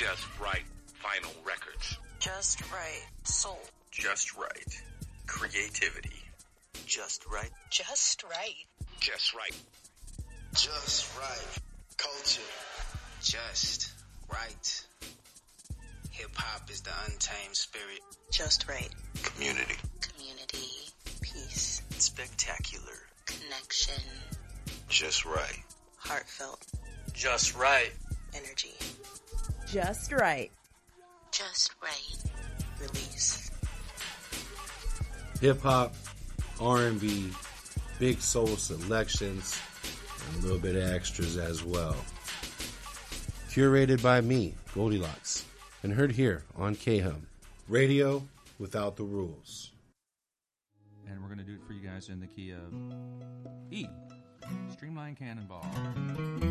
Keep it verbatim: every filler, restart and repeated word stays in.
Just Right Vinyl Records. Just Right Soul. Just Right Creativity. Just Right. Just Right. Just Right. Just Right Culture. Just Right. Hip-hop is the untamed spirit. Just Right. Community. Community. Peace. Spectacular. Connection. Just Right. Heartfelt. Just Right. Energy. Just Right. Just Right. Release. Hip-hop, R and B, big soul selections, and a little bit of extras as well. Curated by me, Goldilocks, and heard here on K H U M, radio without the rules. And we're going to do it for you guys in the key of E, Streamline Cannonball.